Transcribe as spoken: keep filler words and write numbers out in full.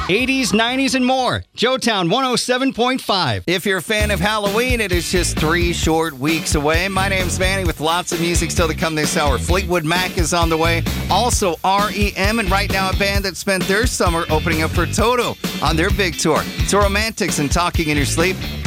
eighties, nineties, and more. Joetown one oh seven point five. If you're a fan of Halloween, it is just three short weeks away. My name's Manny with lots of music still to come this hour. Fleetwood Mac is on the way. Also R E M, and right now a band that spent their summer opening up for Toto on their big tour. So Romantics and Talking in Your Sleep.